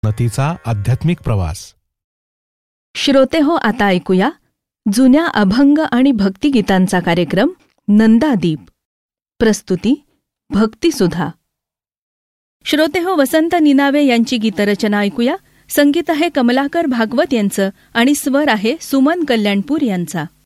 उन्नतीचा आध्यात्मिक प्रवास. श्रोते हो, आता ऐकूया जुन्या अभंग आणि भक्तिगीतांचा कार्यक्रम नंदादीप. प्रस्तुती भक्तिसुधा. श्रोते हो, वसंत निनावे यांची गीतरचना ऐकूया. संगीत आहे कमलाकर भागवत यांचं आणि स्वर आहे सुमन कल्याणपूर यांचा.